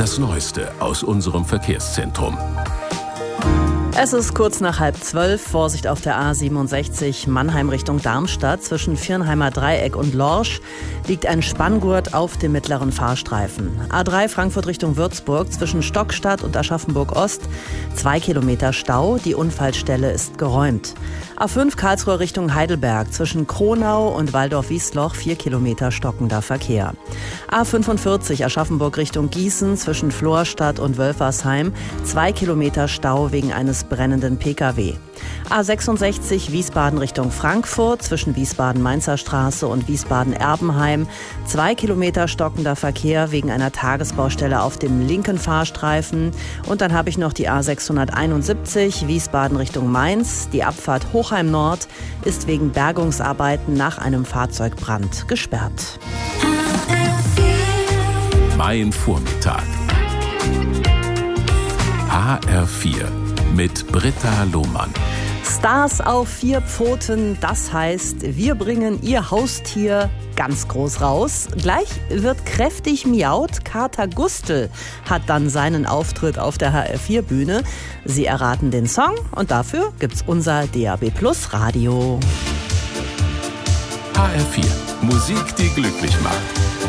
Das Neueste aus unserem Verkehrszentrum. Es ist kurz nach 11:30. Vorsicht auf der A67 Mannheim Richtung Darmstadt. Zwischen Viernheimer Dreieck und Lorsch liegt ein Spanngurt auf dem mittleren Fahrstreifen. A3 Frankfurt Richtung Würzburg zwischen Stockstadt und Aschaffenburg Ost 2 Kilometer Stau. Die Unfallstelle ist geräumt. A5 Karlsruhe Richtung Heidelberg zwischen Kronau und Waldorf-Wiesloch 4 Kilometer stockender Verkehr. A45 Aschaffenburg Richtung Gießen zwischen Florstadt und Wölfersheim 2 Kilometer Stau wegen eines brennenden Pkw. A66 Wiesbaden Richtung Frankfurt zwischen Wiesbaden-Mainzer Straße und Wiesbaden-Erbenheim 2 Kilometer stockender Verkehr wegen einer Tagesbaustelle auf dem linken Fahrstreifen. Und dann habe ich noch die A671 Wiesbaden Richtung Mainz. Die Abfahrt Hochheim Nord ist wegen Bergungsarbeiten nach einem Fahrzeugbrand gesperrt. Mein Vormittag. HR4 mit Britta Lohmann. Stars auf 4 Pfoten, das heißt, wir bringen Ihr Haustier ganz groß raus. Gleich wird kräftig miaut. Kater Gustl hat dann seinen Auftritt auf der HR4-Bühne. Sie erraten den Song und dafür gibt's unser DAB+ Radio. HR4, Musik, die glücklich macht.